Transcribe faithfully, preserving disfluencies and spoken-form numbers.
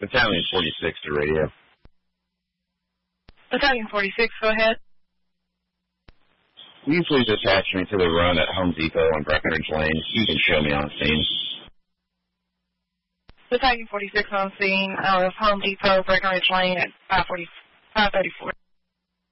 Battalion forty-six to radio. Battalion forty-six, go ahead. Will you please attach me to the run at Home Depot on Breckenridge Lane? You can show me on scene. Battalion forty-six on scene of Home Depot, Breckenridge Lane at five thirty-four.